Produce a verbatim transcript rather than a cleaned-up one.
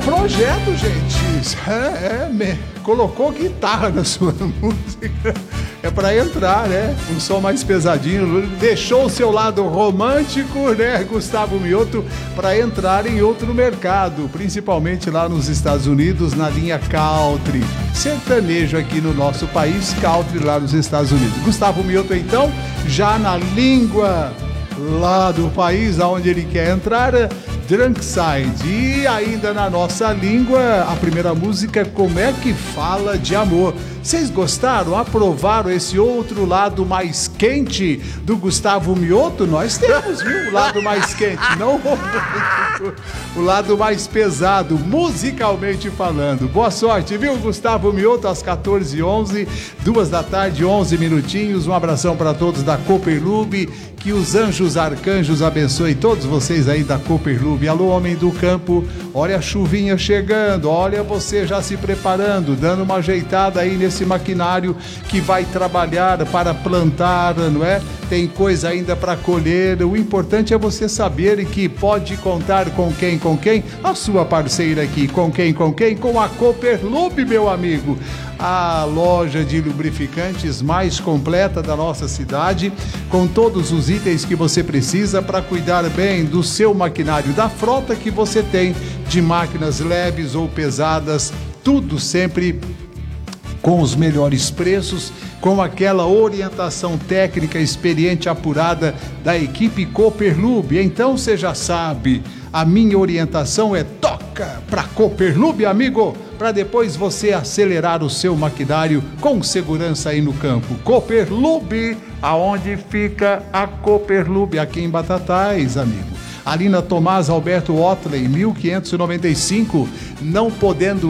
projeto, gente. É, é me... colocou guitarra na sua música. É pra entrar, né? Um som mais pesadinho. Deixou o seu lado romântico, né, Gustavo Mioto, pra entrar em outro mercado, principalmente lá nos Estados Unidos, na linha country. Sertanejo aqui no nosso país, country lá nos Estados Unidos. Gustavo Mioto, então, já na língua lá do país aonde ele quer entrar, Drunkside. E ainda na nossa língua, a primeira música, Como é que Fala de Amor. Vocês gostaram? Aprovaram esse outro lado mais quente do Gustavo Mioto? Nós temos, viu? O lado mais quente, não o lado mais pesado, musicalmente falando. Boa sorte, viu, Gustavo Mioto? Às quatorze e onze, duas da tarde, onze minutinhos. Um abração para todos da Cooperlube. Que os anjos arcanjos abençoem todos vocês aí da Cooperlube. Alô, homem do campo, olha a chuvinha chegando, olha você já se preparando, dando uma ajeitada aí nesse maquinário que vai trabalhar para plantar, não é? Tem coisa ainda para colher. O importante é você saber que pode contar com quem, com quem? A sua parceira aqui, com quem, com quem? Com a Cooperlube, meu amigo. A loja de lubrificantes mais completa da nossa cidade, com todos os itens que você precisa para cuidar bem do seu maquinário, da frota que você tem, de máquinas leves ou pesadas, tudo sempre com os melhores preços, com aquela orientação técnica experiente apurada da equipe Cooperlube. Então você já sabe, a minha orientação é toca para Cooperlube, amigo, para depois você acelerar o seu maquinário com segurança aí no campo. Cooperlube, aonde fica a Cooperlube? Aqui em Batatais, amigo. Ali na Tomás Alberto Otley, mil quinhentos e noventa e cinco, não podendo